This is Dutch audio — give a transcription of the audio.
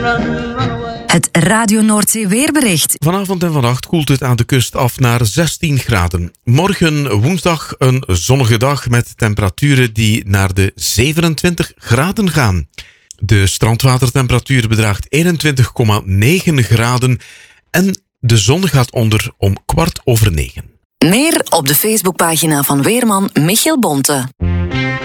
Het Radio Noordzee weerbericht. Vanavond en vannacht koelt het aan de kust af naar 16 graden. Morgen woensdag een zonnige dag met temperaturen die naar de 27 graden gaan. De strandwatertemperatuur bedraagt 21,9 graden en de zon gaat onder om 9:15. Meer op de Facebookpagina van weerman Michiel Bonte.